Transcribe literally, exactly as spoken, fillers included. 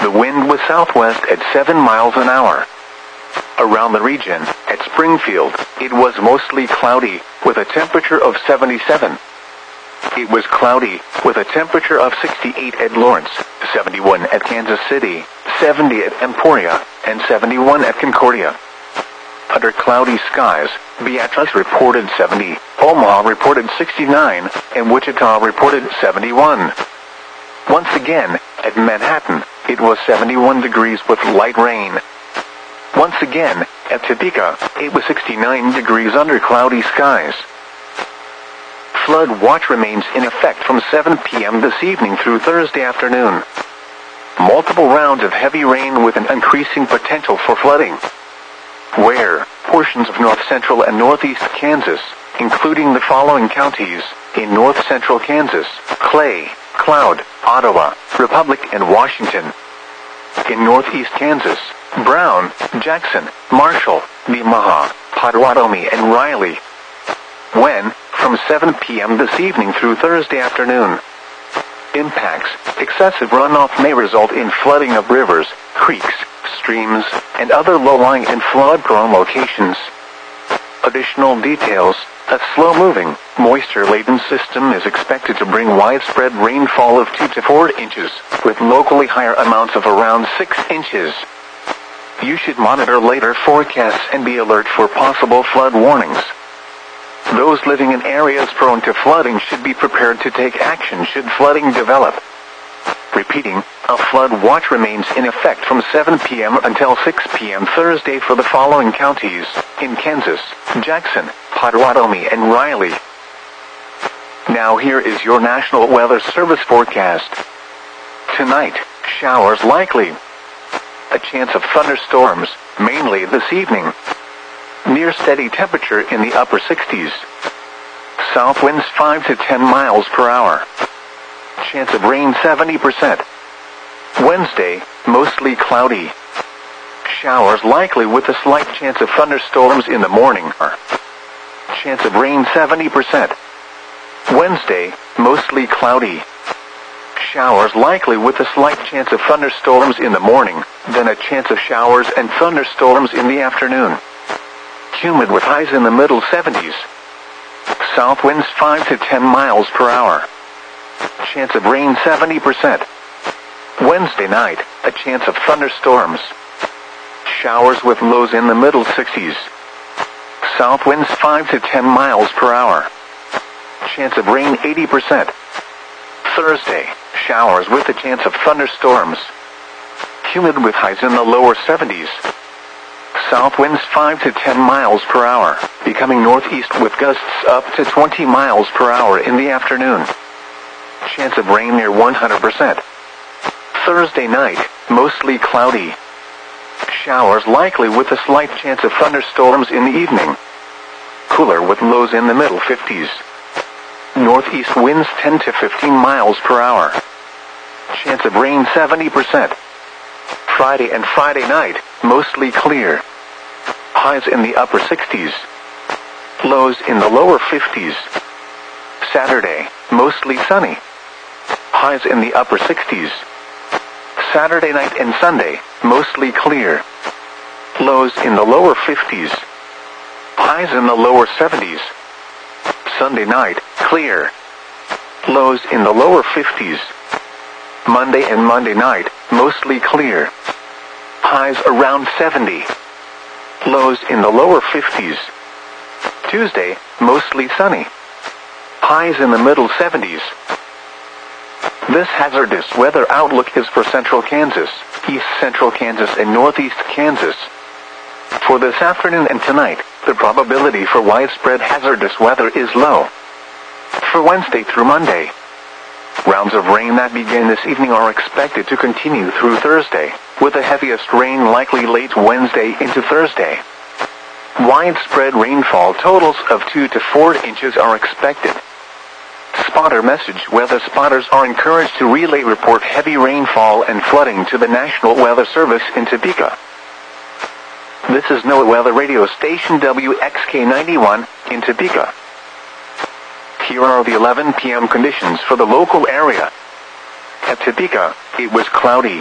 The wind was southwest at seven miles an hour. Around the region, at Springfield, it was mostly cloudy, with a temperature of seventy-seven. It was cloudy, with a temperature of sixty-eight at Lawrence, seventy-one at Kansas City, seventy at Emporia, and seventy-one at Concordia. Under cloudy skies, Beatrice reported seventy, Omaha reported sixty-nine, and Wichita reported seventy-one. Once again, at Manhattan, it was seventy-one degrees with light rain. Once again, at Topeka, it was sixty-nine degrees under cloudy skies. Flood watch remains in effect from seven p m this evening through Thursday afternoon. Multiple rounds of heavy rain with an increasing potential for flooding. Where portions of north-central and northeast Kansas, including the following counties, in north-central Kansas, Clay, Cloud, Ottawa, Republic, and Washington. In northeast Kansas, Brown, Jackson, Marshall, Nemaha, Potawatomi, and Riley. When, from seven p m this evening through Thursday afternoon. Impacts: excessive runoff may result in flooding of rivers, creeks, streams, and other low-lying and flood-prone locations. Additional details: a slow-moving, moisture-laden system is expected to bring widespread rainfall of two to four inches, with locally higher amounts of around six inches. You should monitor later forecasts and be alert for possible flood warnings. Those living in areas prone to flooding should be prepared to take action should flooding develop. Repeating, a flood watch remains in effect from seven p m until six p m Thursday for the following counties, in Kansas, Jackson, Potawatomi, and Riley. Now here is your National Weather Service forecast. Tonight, showers likely. A chance of thunderstorms, mainly this evening. Near steady temperature in the upper sixties. South winds five to ten miles per hour. Chance of rain seventy percent. Wednesday, mostly cloudy. Showers likely with a slight chance of thunderstorms in the morning. Chance of rain seventy percent. Wednesday, mostly cloudy. Showers likely with a slight chance of thunderstorms in the morning, then a chance of showers and thunderstorms in the afternoon. Humid with highs in the middle seventies. South winds five to ten miles per hour. Chance of rain seventy percent. Wednesday night, a chance of thunderstorms. Showers with lows in the middle sixties. South winds five to ten miles per hour. Chance of rain eighty percent. Thursday, showers with a chance of thunderstorms. Humid with highs in the lower seventies. South winds five to ten miles per hour, becoming northeast with gusts up to twenty miles per hour in the afternoon. Chance of rain near one hundred percent. Thursday night, mostly cloudy. Showers likely with a slight chance of thunderstorms in the evening. Cooler with lows in the middle fifties. Northeast winds ten to fifteen miles per hour. Chance of rain seventy percent. Friday and Friday night, mostly clear. Highs in the upper sixties. Lows in the lower fifties. Saturday, mostly sunny. Highs in the upper sixties. Saturday night and Sunday, mostly clear. Lows in the lower fifties. Highs in the lower seventies. Sunday night, clear. Lows in the lower fifties. Monday and Monday night, mostly clear. Highs around seventy. Lows in the lower fifties. Tuesday, mostly sunny. Highs in the middle seventies. This hazardous weather outlook is for central Kansas, east central Kansas, and northeast Kansas. For this afternoon and tonight, the probability for widespread hazardous weather is low. For Wednesday through Monday, rounds of rain that begin this evening are expected to continue through Thursday, with the heaviest rain likely late Wednesday into Thursday. Widespread rainfall totals of two to four inches are expected. Spotter message: weather spotters are encouraged to relay report heavy rainfall and flooding to the National Weather Service in Topeka. This is NOAA Weather Radio Station W X K ninety-one in Topeka. Here are the eleven p m conditions for the local area. At Topeka, it was cloudy.